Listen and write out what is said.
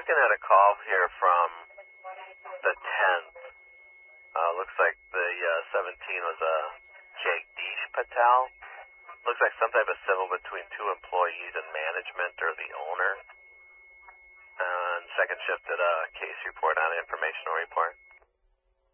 looking at a call here from the 10th. Looks like the 17 was Jagdish Patel. Looks like some type of civil between two employees and management or the owner. And second shift did a case report on an informational report.